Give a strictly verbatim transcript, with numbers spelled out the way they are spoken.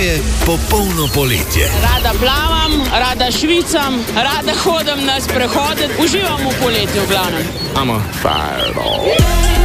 je popolno poletje. Rada plavam, rada švicam, rada hodim na sprehode, uživam v poletju v glavnem. I'm a fireball.